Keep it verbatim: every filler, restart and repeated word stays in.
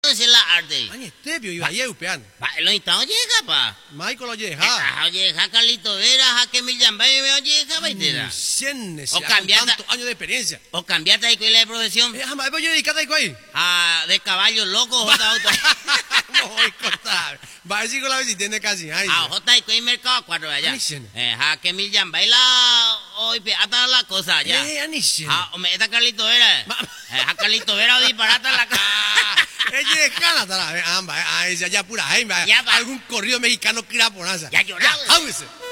es la arte. Ani Estepio iba ahí upean. Pa, lo instado llega, pa. Michael lo llega. Ah, oye, ja Carlito Vera, ja que Millan Bay, oye, ja baitera. Cien, O con cambiata- tantos años de experiencia. O cambiaste de escuela de profesión Eh, jamás voy a dedicar a ahí. a de caballo loco, J auto. Voy a cortar. Va a decir con la vez si tiene casi. Ay, A J y mercado cuatro allá. Anishen. Eh, ja que Millan Baila, hoy hasta la cosa allá. Eh, Anishen. Ah, hombre, esta Carlito Vera. Ma- Eh, ja Carlito Vera disparata la cara. Ella es cana, tara. Amba, ah, esa ya pura. Ay, Ya va. algún corrido mexicano que era ponaza. Ya lloraba. Ya, ábrese.